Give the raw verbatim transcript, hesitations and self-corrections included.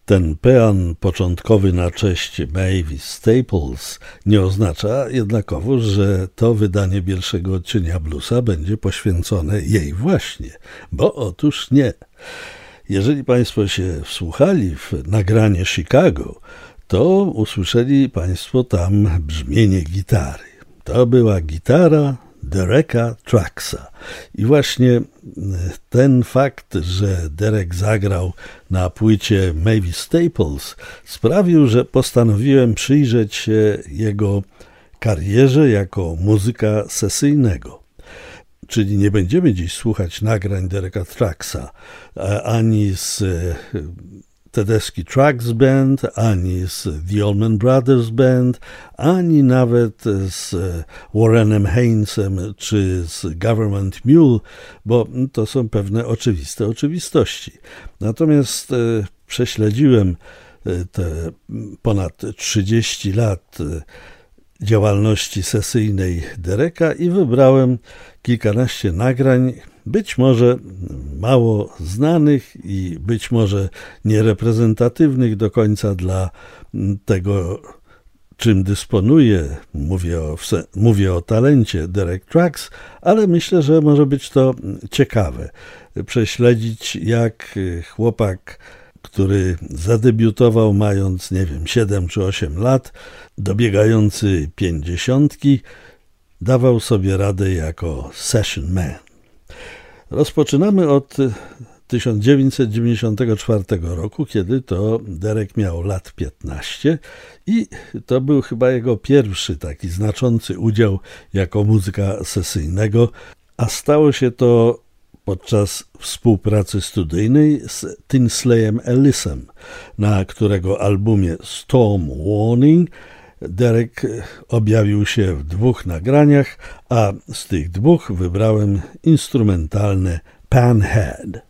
Ten pean początkowy na cześć Mavis Staples nie oznacza jednakowoż, że to wydanie pierwszego odcienia bluesa będzie poświęcone jej właśnie, bo otóż nie. Jeżeli Państwo się wsłuchali w nagranie Chicago, to usłyszeli Państwo tam brzmienie gitary. To była gitara Dereka Trucksa. I właśnie ten fakt, że Derek zagrał na płycie Mavis Staples, sprawił, że postanowiłem przyjrzeć się jego karierze jako muzyka sesyjnego. Czyli nie będziemy dziś słuchać nagrań Dereka Trucksa, ani z Tedeschi Trucks Band, ani z The Allman Brothers Band, ani nawet z Warrenem Haynesem czy z Government Mule, bo to są pewne oczywiste oczywistości. Natomiast prześledziłem te ponad trzydzieści lat działalności sesyjnej Dereka i wybrałem kilkanaście nagrań, być może mało znanych i być może niereprezentatywnych do końca dla tego, czym dysponuje. Mówię o, mówię o talencie Derek Trucks, ale myślę, że może być to ciekawe. Prześledzić, jak chłopak, który zadebiutował mając, nie wiem, siedem czy osiem lat, dobiegający pięćdziesiątki, dawał sobie radę jako session man. Rozpoczynamy od tysiąc dziewięćset dziewięćdziesiątego czwartego roku, kiedy to Derek miał lat piętnaście i to był chyba jego pierwszy taki znaczący udział jako muzyka sesyjnego, a stało się to podczas współpracy studyjnej z Tinsleyem Ellisem, na którego albumie Storm Warning Derek objawił się w dwóch nagraniach, a z tych dwóch wybrałem instrumentalne Panhead.